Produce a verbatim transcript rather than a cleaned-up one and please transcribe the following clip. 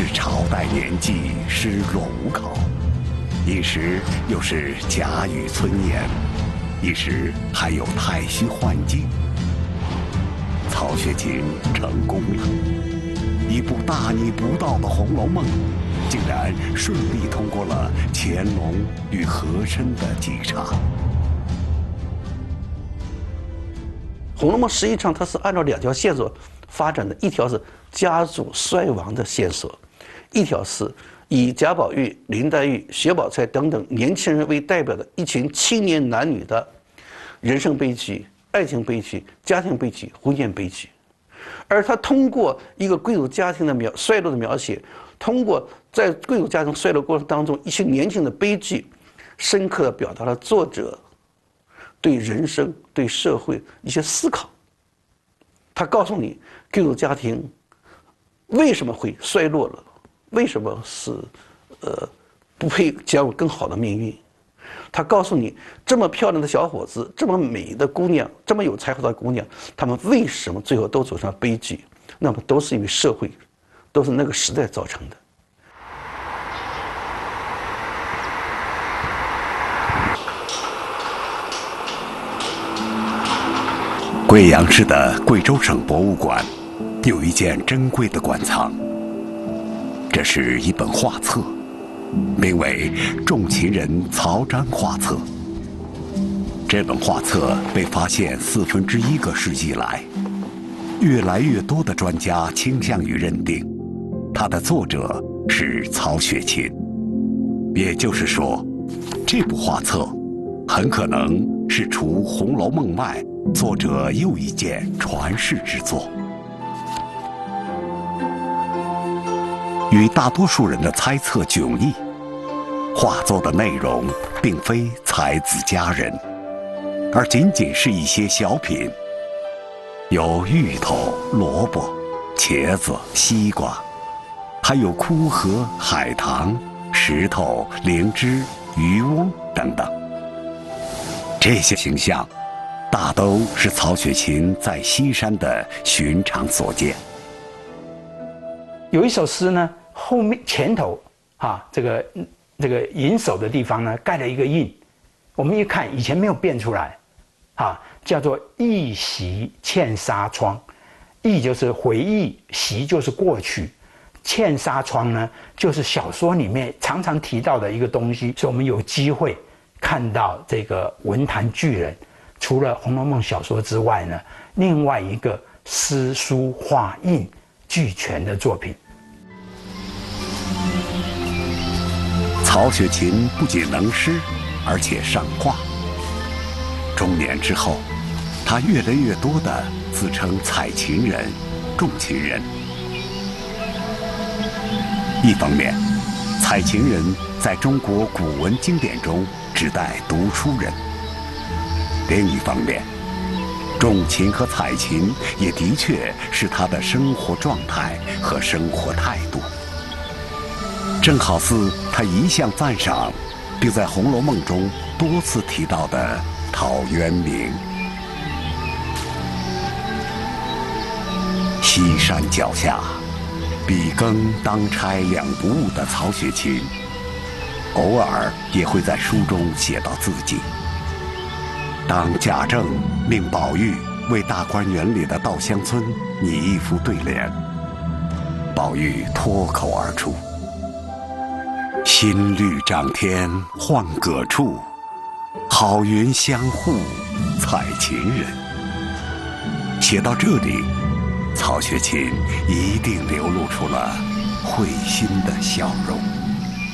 朝代年纪失落无考，一时又是贾雨村言，一时还有太虚幻境。曹雪芹成功了，一部大逆不道的《红楼梦》，竟然顺利通过了乾隆与和珅的稽查。《 红楼梦》实际上它是按照两条线索发展的，一条是家族衰亡的线索，一条是以贾宝玉、林黛玉、薛宝钗等等年轻人为代表的一群青年男女的人生悲剧、爱情悲剧、家庭悲剧、婚姻悲剧。而他通过一个贵族家庭的描衰落的描写，通过在贵族家庭衰落过程当中一些年轻的悲剧，深刻地表达了作者对人生、对社会一些思考。他告诉你，贵族家庭为什么会衰落了，为什么是呃不配享有更好的命运。他告诉你，这么漂亮的小伙子，这么美的姑娘，这么有才华的姑娘，他们为什么最后都走上悲剧？那么都是因为社会，都是那个时代造成的。 贵阳市的贵州省博物馆有一件珍贵的馆藏，这是一本画册，名为《重秦人曹詹画册》。这本画册被发现四分之一个世纪来，越来越多的专家倾向于认定，它的作者是曹雪芹。也就是说，这部画册很可能是除《红楼梦》外作者又一件传世之作。与大多数人的猜测迥异，画作的内容并非才子佳人，而仅仅是一些小品，有芋头、萝卜、茄子、西瓜，还有枯荷、海棠、石头、灵芝、渔翁等等。这些形象大都是曹雪芹在西山的寻常所见。 有一首诗呢，后面前头啊，这个这个引首的地方呢，盖了一个印。我们一看，以前没有变出来，啊，叫做“忆昔茜纱窗”。忆就是回忆，昔就是过去，茜纱窗呢，就是小说里面常常提到的一个东西。所以我们有机会看到这个文坛巨人，除了《红楼梦》小说之外呢，另外一个诗书画印俱全的作品。 曹雪芹不仅能诗，而且善画。中年之后，他越来越多地自称采琴人、重琴人。一方面，采琴人在中国古文经典中指代读书人；另一方面，重琴和采琴也的确是他的生活状态和生活态度。正好似他一向赞赏，并在《红楼梦》中多次提到的陶渊明。西山脚下，笔耕当差两不误的曹雪芹，偶尔也会在书中写到自己。当贾政命宝玉为大观园里的稻香村拟一副对联，宝玉脱口而出：“新绿长天换葛处，好云相护采芹人。”写到这里，曹雪芹一定流露出了会心的笑容。